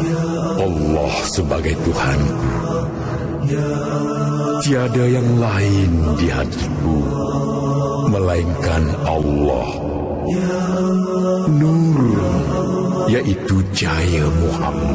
Allah sebagai Tuhanku, tiada yang lain di hatiku melainkan Allah. Nur, yaitu cahaya Muhammad.